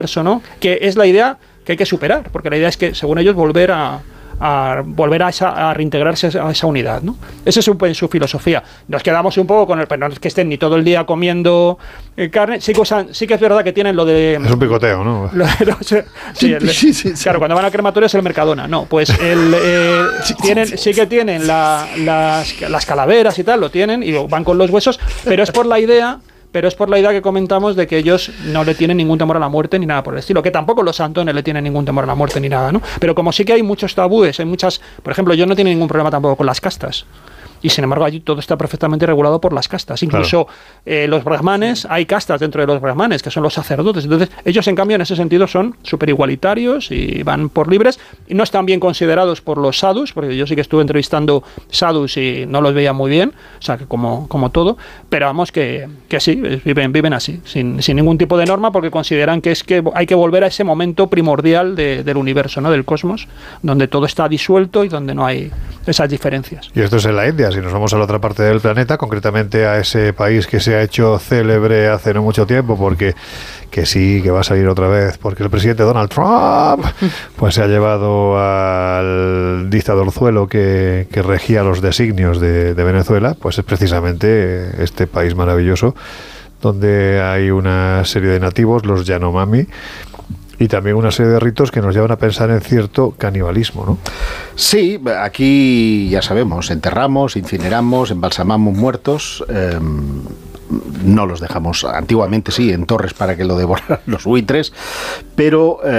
universo, ¿no? Que es la idea que hay que superar, porque la idea es que, según ellos, volver a reintegrarse a esa unidad, ¿no? Esa es su filosofía. Nos quedamos un poco con el... Pero no es que estén ni todo el día comiendo carne. Sí que es verdad que tienen lo de... Es un picoteo, ¿no? Claro, cuando van al crematorio es el Mercadona. No, pues sí que tienen las calaveras y tal, lo tienen, y van con los huesos, pero es por la idea que comentamos de que ellos no le tienen ningún temor a la muerte ni nada por el estilo, que tampoco los santones le tienen ningún temor a la muerte ni nada, ¿no? Pero como sí que hay muchos tabúes, hay muchas... Por ejemplo, yo no tengo ningún problema tampoco con las castas. Y sin embargo allí todo está perfectamente regulado por las castas. Incluso los brahmanes, hay castas dentro de los brahmanes, que son los sacerdotes. Entonces ellos en cambio en ese sentido son súper igualitarios y van por libres, y no están bien considerados por los sadhus, porque yo sí que estuve entrevistando sadhus y no los veía muy bien, o sea que como todo, pero vamos que sí, viven así, sin ningún tipo de norma, porque consideran que hay que volver a ese momento primordial del universo, ¿no? Del cosmos, donde todo está disuelto y donde no hay esas diferencias. Y esto es en la India. Si nos vamos a la otra parte del planeta, concretamente a ese país que se ha hecho célebre hace no mucho tiempo, porque que va a salir otra vez, porque el presidente Donald Trump pues se ha llevado al dictadorzuelo que regía los designios de Venezuela, pues es precisamente este país maravilloso donde hay una serie de nativos, los Yanomami, y también una serie de ritos que nos llevan a pensar en cierto canibalismo, ¿no? Sí, aquí ya sabemos, enterramos, incineramos, embalsamamos muertos, no los dejamos, antiguamente sí, en torres para que lo devoraran los buitres, pero